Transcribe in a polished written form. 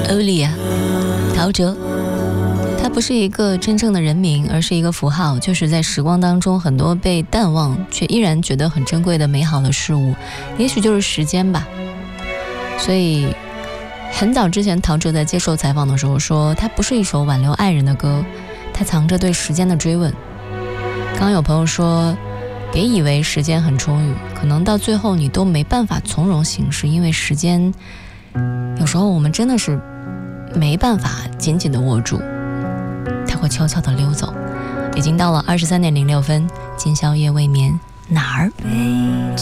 欧丽亚，陶喆，他不是一个真正的人名，而是一个符号，就是在时光当中很多被淡忘却依然觉得很珍贵的美好的事物，也许就是时间吧。所以很早之前陶喆在接受采访的时候说，它不是一首挽留爱人的歌，它藏着对时间的追问。刚刚有朋友说，别以为时间很充裕，可能到最后你都没办法从容行事，因为时间有时候我们真的是没办法紧紧地握住，它会悄悄地溜走。已经到了23:06，今宵夜未眠哪儿？